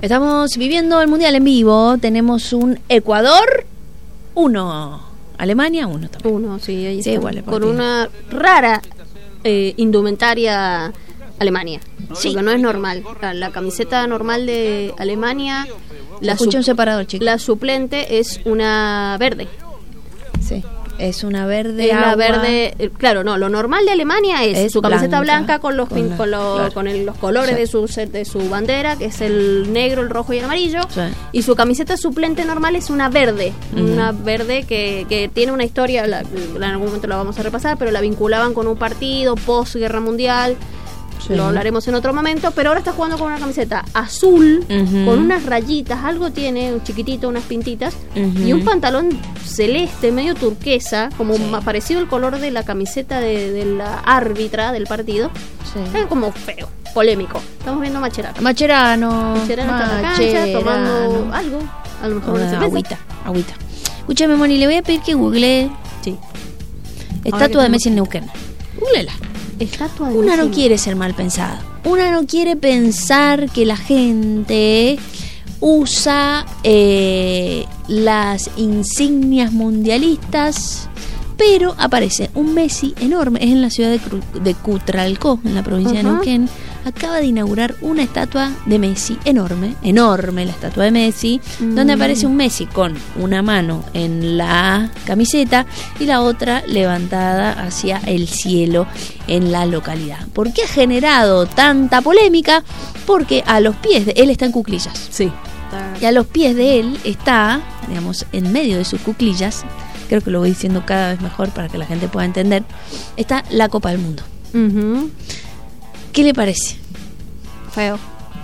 Estamos viviendo el Mundial en vivo. Tenemos un Ecuador 1, Alemania 1 también. 1, sí, ahí sí, está. Igual con una rara indumentaria Alemania. Sí. Porque no es normal. La camiseta normal de Alemania, escuché un separador, chicos. La suplente es una verde. Sí. Es una verde. Es la verde, claro, no, lo normal de Alemania es su camiseta blanca con los colores de su bandera, que es el negro, el rojo y el amarillo. Sí. Y su camiseta suplente normal es una verde, una verde que tiene una historia, en algún momento la vamos a repasar, pero la vinculaban con un partido post Guerra Mundial. Sí. Lo hablaremos en otro momento, pero ahora está jugando con una camiseta azul, con unas rayitas, algo tiene, un chiquitito, unas pintitas, y un pantalón celeste, medio turquesa, como parecido al color de la camiseta de la árbitra del partido. Sí. Es como feo, polémico. Estamos viendo Macherano está en la cancha tomando algo, a lo mejor una cerveza. Agüita. Escúchame, Moni, le voy a pedir que googlee estatua de Messi en Neuquén. Googlela. Una no quiere ser mal pensada. Una no quiere pensar que la gente usa las insignias mundialistas, pero aparece un Messi enorme. Es en la ciudad de Cutralcó, en la provincia de Neuquén. Acaba de inaugurar una estatua de Messi enorme la estatua de Messi, donde aparece un Messi con una mano en la camiseta y la otra levantada hacia el cielo en la localidad. ¿Por qué ha generado tanta polémica? Porque a los pies de él está en cuclillas. Sí. Y a los pies de él está, digamos, en medio de sus cuclillas, creo que lo voy diciendo cada vez mejor para que la gente pueda entender, está la Copa del Mundo. ¿Qué le parece? Feo.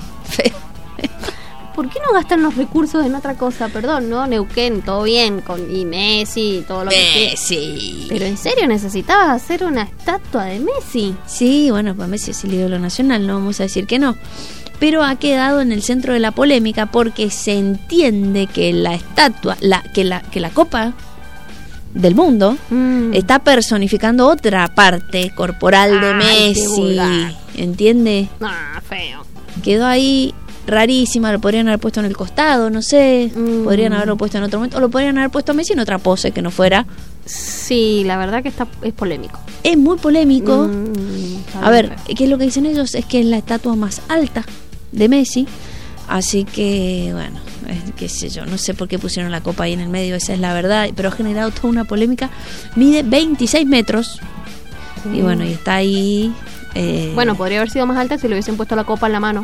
¿Por qué no gastan los recursos en otra cosa? Perdón, ¿no? Neuquén, todo bien, y Messi, todo lo que Messi. Pero ¿en serio necesitabas hacer una estatua de Messi? Sí, bueno, pues Messi es el ídolo nacional, no vamos a decir que no. Pero ha quedado en el centro de la polémica porque se entiende que la estatua, que la Copa del Mundo está personificando otra parte corporal de Messi, ¿entiende? Feo. Quedó ahí rarísima, lo podrían haber puesto en el costado, no sé, podrían haberlo puesto en otro momento, o lo podrían haber puesto a Messi en otra pose que no fuera. Sí, la verdad que es polémico. Es muy polémico. A ver, ¿qué es lo que dicen ellos? Es que es la estatua más alta de Messi, así que, bueno, qué sé yo, no sé por qué pusieron la copa ahí en el medio, esa es la verdad, pero ha generado toda una polémica. Mide 26 metros y bueno, y está ahí. Bueno, podría haber sido más alta si le hubiesen puesto la copa en la mano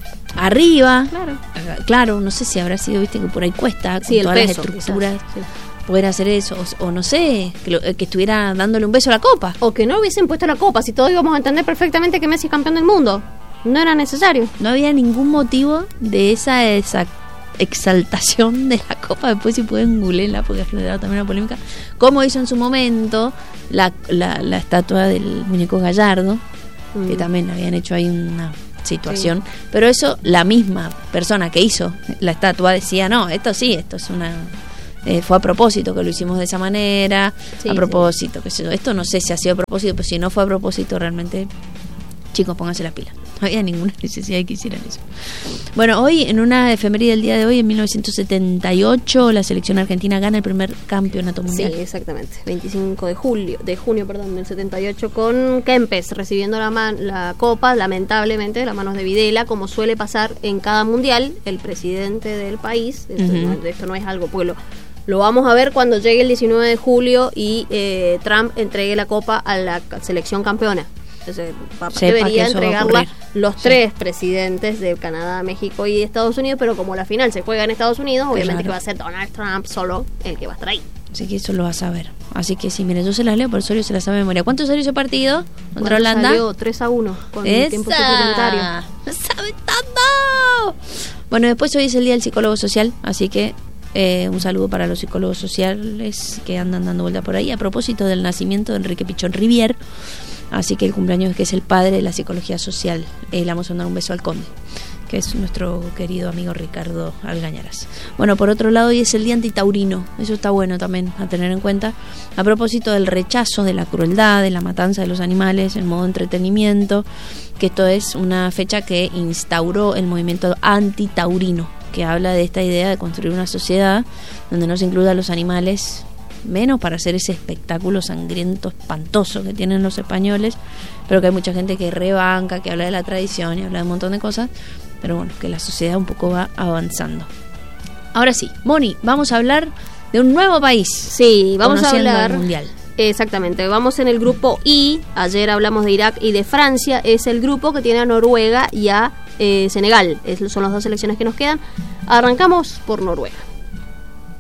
arriba. Claro, no sé si habrá sido, viste, que por ahí cuesta, con todas peso, las estructuras, poder hacer eso, o no sé, que estuviera dándole un beso a la copa. O que no hubiesen puesto la copa, si todos íbamos a entender perfectamente que Messi es campeón del mundo. No era necesario. No había ningún motivo de esa exaltación de la copa. Después, si pueden googlearla, porque ha generado también una polémica, como hizo en su momento la estatua del muñeco Gallardo, que también habían hecho ahí una situación, pero eso, la misma persona que hizo la estatua decía, no, esto es una fue a propósito que lo hicimos de esa manera, a propósito, que esto no sé si ha sido a propósito, pero si no fue a propósito, realmente, chicos, pónganse las pilas. No había ninguna necesidad de que hicieran eso. Bueno, hoy, en una efeméride del día de hoy, en 1978, la selección argentina gana el primer campeonato mundial. Sí, exactamente. 25 de junio, del 78, con Kempes recibiendo la copa, lamentablemente, de las manos de Videla, como suele pasar en cada mundial. El presidente del país, esto no es algo, pues lo vamos a ver cuando llegue el 19 de julio y Trump entregue la copa a la selección campeona. Entonces, debería entregarla los tres presidentes de Canadá, México y Estados Unidos, pero como la final se juega en Estados Unidos, obviamente que va a ser Donald Trump solo el que va a estar ahí. Así que eso lo vas a ver. Así que sí, mire, yo se las leo, pero Osorio se las sabe de memoria. ¿Cuánto salió ese partido contra Holanda? Salió 3-1 con el tiempo suplementario. ¡No sabe tanto! Bueno, después hoy es el día del psicólogo social, así que un saludo para los psicólogos sociales que andan dando vuelta por ahí a propósito del nacimiento de Enrique Pichón Rivière. Así que el cumpleaños, que es el padre de la psicología social, le vamos a dar un beso al conde, que es nuestro querido amigo Ricardo Algañarás. Bueno, por otro lado, hoy es el Día Antitaurino. Eso está bueno también a tener en cuenta. A propósito del rechazo, de la crueldad, de la matanza de los animales, en modo entretenimiento, que esto es una fecha que instauró el movimiento antitaurino, que habla de esta idea de construir una sociedad donde no se incluya a los animales, menos para hacer ese espectáculo sangriento, espantoso que tienen los españoles, pero que hay mucha gente que rebanca, que habla de la tradición y habla de un montón de cosas, pero bueno, que la sociedad un poco va avanzando. Ahora sí, Moni, vamos a hablar de un nuevo país. Sí, vamos a hablar el mundial. Exactamente, vamos en el grupo I. Ayer hablamos de Irak y de Francia. Es el grupo que tiene a Noruega y a Senegal. Son las dos selecciones que nos quedan. Arrancamos por Noruega.